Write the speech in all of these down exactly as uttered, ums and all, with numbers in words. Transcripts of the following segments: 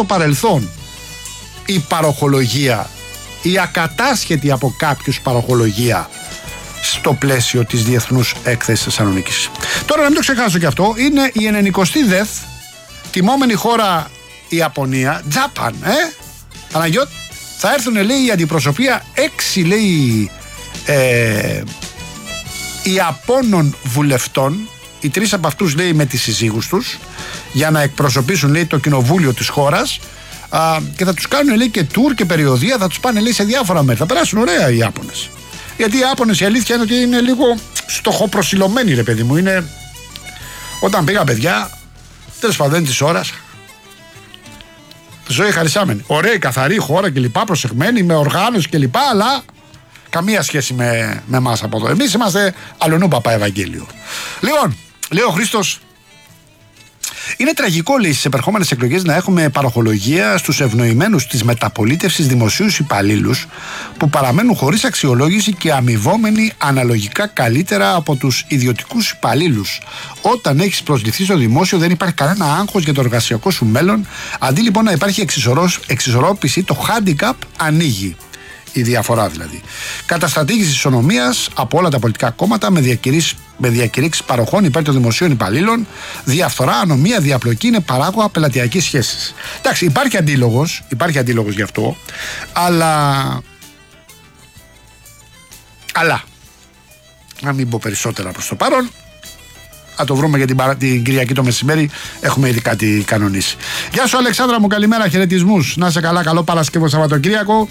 στο παρελθόν η παροχολογία, η ακατάσχετη από κάποιους παροχολογία στο πλαίσιο της Διεθνούς Έκθεσης Θεσσαλονίκης. Τώρα να μην το ξεχάσω και αυτό, είναι η ενενηκοστή ΔΕΘ, τιμόμενη χώρα η Ιαπωνία, Japan, ε, Παναγιώτ, θα έρθουν, λέει, η αντιπροσωπεία έξι, λέει, ε, Ιαπώνων βουλευτών, οι τρεις από αυτούς, λέει, με τις συζύγους τους, για να εκπροσωπήσουν, λέει, το κοινοβούλιο της χώρας, α, και θα τους κάνουν, λέει, και τουρ και περιοδεία, θα τους πάνε, λέει, σε διάφορα μέρη. Θα περάσουν ωραία οι Ιάπωνες. Γιατί οι Ιάπωνες, η αλήθεια είναι ότι είναι λίγο στοχοπροσιλωμένοι, ρε παιδί μου. Είναι, όταν πήγα, παιδιά, τέλος πάντων της ώρας, ζωή χαρισάμενη. Ωραία, καθαρή χώρα κλπ. Προσεγμένη, με οργάνωση κλπ. Αλλά καμία σχέση με, με εμάς από εδώ. Εμείς είμαστε αλλονού παπά Ευαγγέλιο. Λοιπόν, λέει ο Χρήστος, είναι τραγικό, λέει, στις επερχόμενες εκλογές να έχουμε παροχολογία στους ευνοημένους της μεταπολίτευσης δημοσίους υπαλλήλους που παραμένουν χωρίς αξιολόγηση και αμοιβόμενοι αναλογικά καλύτερα από τους ιδιωτικούς υπαλλήλους. Όταν έχεις προσληφθεί στο δημόσιο, δεν υπάρχει κανένα άγχος για το εργασιακό σου μέλλον. Αντί λοιπόν να υπάρχει εξισορρόπηση, το handicap ανοίγει. Η διαφορά δηλαδή. Καταστρατήγηση της ισονομίας από όλα τα πολιτικά κόμματα με, με διακηρύξεις παροχών υπέρ των δημοσίων υπαλλήλων, διαφθορά, ανομία, διαπλοκή είναι παράγωγα πελατειακής σχέσης. Εντάξει, υπάρχει αντίλογος, υπάρχει αντίλογος γι' αυτό, αλλά. Αλλά. Να μην πω περισσότερα προς το παρόν. Θα το βρούμε για την, παρα... την Κυριακή το μεσημέρι. Έχουμε ήδη κάτι κανονίσει. Γεια σου, Αλεξάνδρα μου, καλημέρα, χαιρετισμούς. Να είσαι καλά, καλό Παρασκευό Σαββατοκύριακο.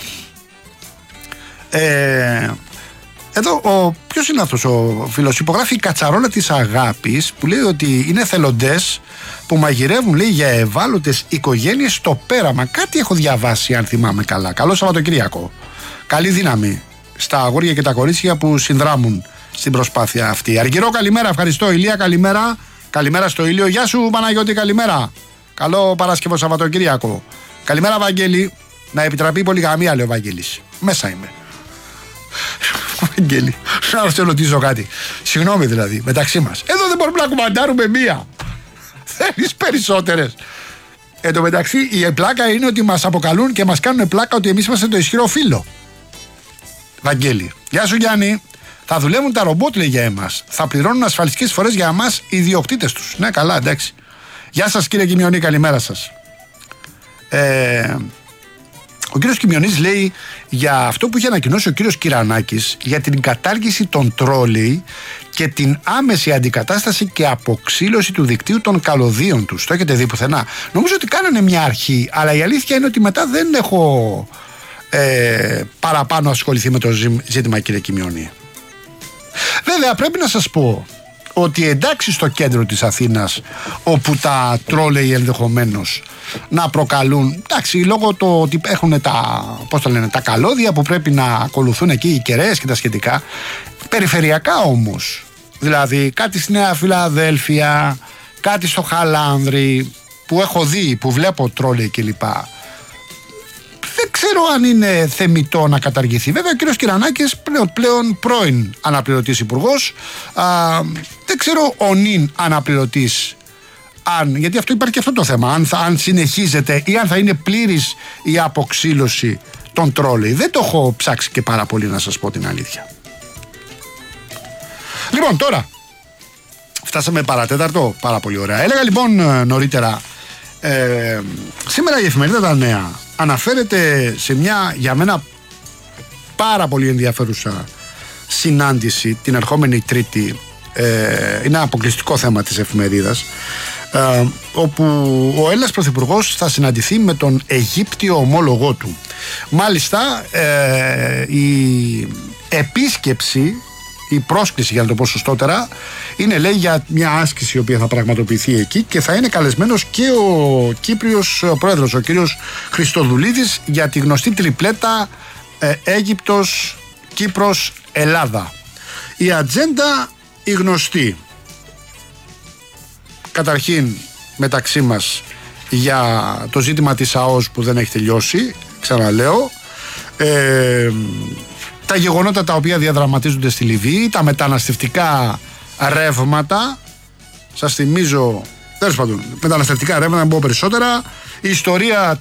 Ε, εδώ, ο, ποιος είναι αυτός ο φίλος? Υπογράφει η Κατσαρόλα της Αγάπης, που λέει ότι είναι θελοντές που μαγειρεύουν, λέει, για ευάλωτες οικογένειες στο πέραμα. Κάτι έχω διαβάσει, αν θυμάμαι καλά. Καλό Σαββατοκύριακο. Καλή δύναμη στα αγόρια και τα κορίτσια που συνδράμουν στην προσπάθεια αυτή. Αργυρό, καλημέρα, ευχαριστώ. Ηλία, καλημέρα. Καλημέρα στο Ήλιο. Γεια σου, Παναγιώτη, καλημέρα. Καλό Παρασκευό Σαββατοκύριακο. Καλημέρα, Βαγγέλη. Να επιτραπεί η πολυγαμία, λέει ο Βαγγέλης. Μέσα είμαι. Βαγγέλη, να σε ρωτήσω κάτι. Συγγνώμη δηλαδή, μεταξύ μας. Εδώ δεν μπορούμε να κουμαντάρουμε μία. Θέλεις περισσότερες? Εν τω μεταξύ, η πλάκα είναι ότι μας αποκαλούν και μας κάνουν πλάκα ότι εμείς είμαστε το ισχυρό φύλλο. Βαγγέλη. Γεια σου, Γιάννη. Θα δουλεύουν τα ρομπότ, λέει, για εμάς. Θα πληρώνουν ασφαλιστικές φορές για εμάς οι ιδιοκτήτες τους. Ναι, καλά, εντάξει. Γεια σας, κύριε Κιμιονή, καλημέρα σας. Ε. Ο κύριος Κιμιονής λέει για αυτό που είχε ανακοινώσει ο κύριος Κυρανάκης για την κατάργηση των τρόλεϊ και την άμεση αντικατάσταση και αποξήλωση του δικτύου των καλωδίων τους. Το έχετε δει πουθενά? Νομίζω ότι κάνανε μια αρχή, αλλά η αλήθεια είναι ότι μετά δεν έχω ε, παραπάνω ασχοληθεί με το ζήτημα, κύριε Κιμιονή. Βέβαια, πρέπει να σας πω ότι εντάξει, στο κέντρο της Αθήνας, όπου τα τρόλεϊ ενδεχομένως να προκαλούν, εντάξει, λόγω το ότι έχουν τα, πώς το λένε, τα καλώδια που πρέπει να ακολουθούν εκεί οι κεραίες και τα σχετικά, περιφερειακά όμως, δηλαδή κάτι στη Νέα Φιλαδέλφια, κάτι στο Χαλάνδρι, που έχω δει, που βλέπω τρόλεϊ κλπ. Δεν ξέρω αν είναι θεμιτό να καταργηθεί. Βέβαια, ο κύριος Κυρανάκης, πλέον, πλέον πρώην αναπληρωτής υπουργός, α, δεν ξέρω ο νυν αναπληρωτής, αν, γιατί αυτό υπάρχει και αυτό το θέμα, αν, θα, αν συνεχίζεται ή αν θα είναι πλήρης η αποξήλωση των τρόλεϊ. Δεν το έχω ψάξει και πάρα πολύ, να σας πω την αλήθεια. Λοιπόν, τώρα φτάσαμε παρατέταρτο, πάρα πολύ ωραία. Έλεγα λοιπόν νωρίτερα, ε, σήμερα η εφημερίδα Τα Νέα αναφέρεται σε μια, για μένα, πάρα πολύ ενδιαφέρουσα συνάντηση την ερχόμενη Τρίτη. Ε, είναι αποκλειστικό θέμα της εφημερίδας, ε, όπου ο Έλληνας Πρωθυπουργός θα συναντηθεί με τον Αιγύπτιο ομόλογό του. Μάλιστα, ε, η επίσκεψη, η πρόσκληση, για να το πω σωστότερα, είναι, λέει, για μια άσκηση η οποία θα πραγματοποιηθεί εκεί και θα είναι καλεσμένος και ο Κύπριος πρόεδρος, ο κύριος Χριστοδουλίδης, για τη γνωστή τριπλέτα ε, Αίγυπτος, Κύπρος, Ελλάδα. Η ατζέντα η γνωστή. Καταρχήν, μεταξύ μας, για το ζήτημα της ΑΟΣ που δεν έχει τελειώσει, ξαναλέω, ε, τα γεγονότα τα οποία διαδραματίζονται στη Λιβύη, τα μεταναστευτικά ρεύματα, σας θυμίζω, τέλος πάντων, μεταναστευτικά ρεύματα, να πω περισσότερα, η ιστορία